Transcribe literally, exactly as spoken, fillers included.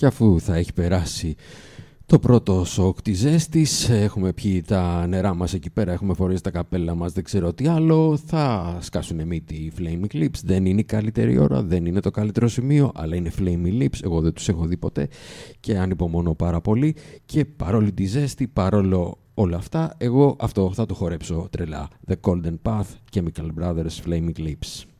Και αφού θα έχει περάσει το πρώτο σοκ της ζέστης, έχουμε πιει τα νερά μας εκεί πέρα, έχουμε φορέσει τα καπέλα μας, δεν ξέρω τι άλλο, θα σκάσουν μύτη οι Flaming Lips. Δεν είναι η καλύτερη ώρα, δεν είναι το καλύτερο σημείο, αλλά είναι Flaming Lips, εγώ δεν τους έχω δει ποτέ και ανυπομονώ πάρα πολύ. Και παρόλη τη ζέστη, παρόλο όλα αυτά, εγώ αυτό θα το χορέψω τρελά. The Golden Path, Chemical Brothers, Flaming Lips.